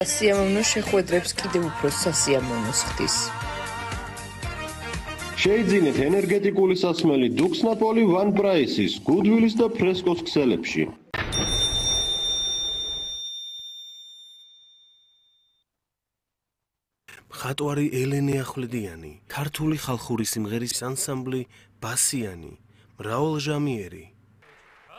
სასიამოვნო შეხვედრებს კიდევ უფრო სასიამოვნოს ხდის. შეიძინეთ ენერგეტიკული სასმელი დუქსნაპოლი ვან პრაისის, გუდვილის და ფრესკოს ქსელებში. მხატვარი ელენე ახვლედიანი, ქართული ხალხური სიმღერის ანსამბლი ბასიანი, მრავალჟამიერი